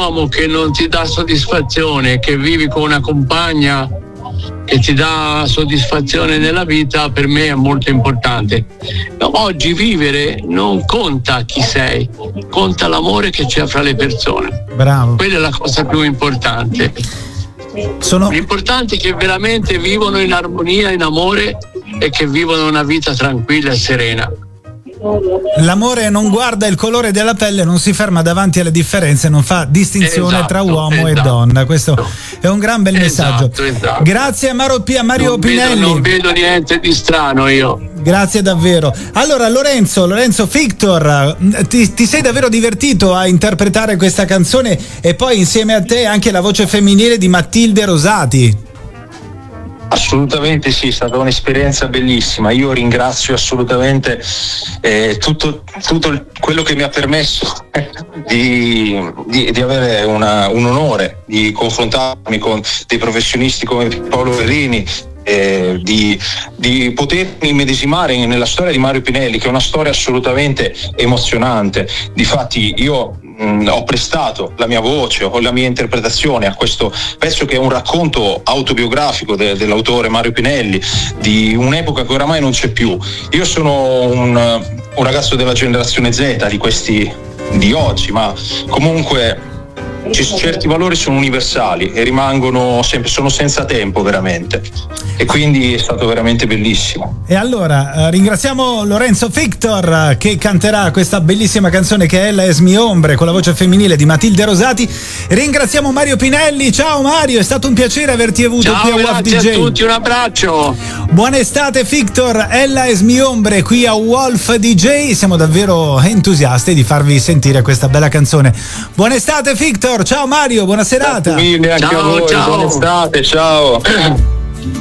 uomo che non ti dà soddisfazione, che vivi con una compagna che ti dà soddisfazione nella vita, per me è molto importante. Oggi vivere non conta chi sei, conta l'amore che c'è fra le persone. Bravo. Quella è la cosa più importante. L'importante è che veramente vivono in armonia, in amore, e che vivono una vita tranquilla e serena. L'amore non guarda il colore della pelle, non si ferma davanti alle differenze, non fa distinzione tra uomo e donna. Questo è un gran bel messaggio. Grazie a Mario Pinelli. Non vedo niente di strano io. Grazie davvero. Allora Lorenzo Victor, ti sei davvero divertito a interpretare questa canzone, e poi insieme a te anche la voce femminile di Matilde Rosati? Assolutamente sì, è stata un'esperienza bellissima. Io ringrazio assolutamente tutto quello che mi ha permesso di avere un onore di confrontarmi con dei professionisti come Paolo Guerrini, di potermi immedesimare nella storia di Mario Pinelli, che è una storia assolutamente emozionante. Difatti io ho prestato la mia voce o la mia interpretazione a questo pezzo, che è un racconto autobiografico dell'autore Mario Pinelli, di un'epoca che oramai non c'è più. Io sono un ragazzo della generazione Z, di oggi, ma comunque certi valori sono universali e rimangono sempre, sono senza tempo veramente, e quindi è stato veramente bellissimo. E allora ringraziamo Lorenzo Victor, che canterà questa bellissima canzone che è Ella es mi ombre, con la voce femminile di Matilde Rosati. Ringraziamo Mario Pinelli. Ciao Mario, è stato un piacere averti avuto qui a WAF DJ. Ciao, a tutti, un abbraccio. Buona estate Victor, Ella es mi ombre qui a WAF DJ. Siamo davvero entusiasti di farvi sentire questa bella canzone. Buona estate Victor. Ciao Mario, buona serata. Grazie mille anche a voi, buona estate, ciao.